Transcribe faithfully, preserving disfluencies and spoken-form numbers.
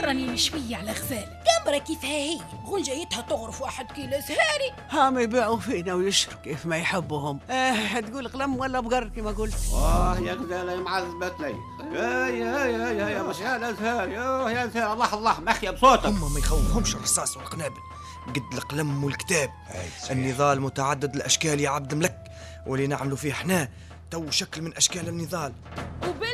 راني نشوية على غزالة قمرة كيفها هي غنجيتها تغرف واحد كيلو سهاري. هام يبيعوا فينا ويشروا كيف ما يحبهم. اه تقول قلم ولا بقر كما قلت. واه يا غزالة يا معذبت لي. يا يا يا يا يا مش يا الازهار يا يا الازهار الله الله مخيا بصوتك. هم ما يخوفهمش الرصاص والقنابل قد القلم والكتاب. النضال متعدد الاشكال يا عبد ملك، واللي نعملوا فيه احنا تو شكل من اشكال النضال. وبال